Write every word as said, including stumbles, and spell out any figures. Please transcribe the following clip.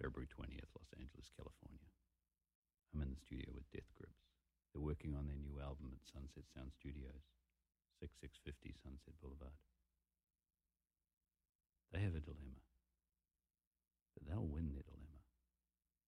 February twentieth, Los Angeles, California. I'm in the studio with Death Grips. They're working on their new album at Sunset Sound Studios, sixty-six fifty Sunset Boulevard. They have a dilemma.